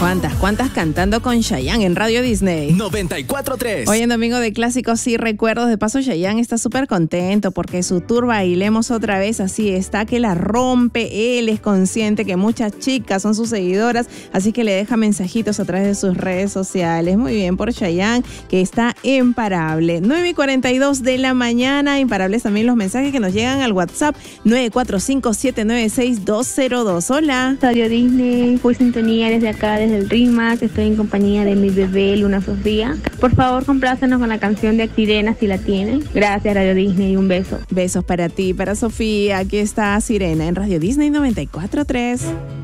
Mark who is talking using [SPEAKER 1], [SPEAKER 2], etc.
[SPEAKER 1] ¿Cuántas cantando con Chayanne en Radio Disney?
[SPEAKER 2] 94.3.
[SPEAKER 1] Hoy en Domingo de Clásicos y Recuerdos. De paso, Chayanne está súper contento porque su tour Bailemos Otra Vez así está que la rompe. Él es consciente que muchas chicas son sus seguidoras, así que le deja mensajitos a través de sus redes sociales. Muy bien por Chayanne, que está imparable. 9:42 de la mañana. Imparables también los mensajes que nos llegan al WhatsApp 945-796-202. Hola.
[SPEAKER 3] Radio Disney, fui sintonía desde acá, desde el RIMAC. Estoy en compañía de mi bebé Luna Sofía. Por favor, complácenos con la canción de Sirena si la tienen. Gracias, Radio Disney, un beso.
[SPEAKER 1] Besos para ti, para Sofía. Aquí está Sirena en Radio Disney 94.3.